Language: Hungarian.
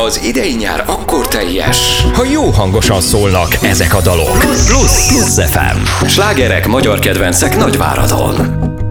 Az idei nyár akkor teljes, Ha jó hangosan szólnak ezek a dalok. Plusz FM. slágerek, magyar kedvencek Nagyváradon.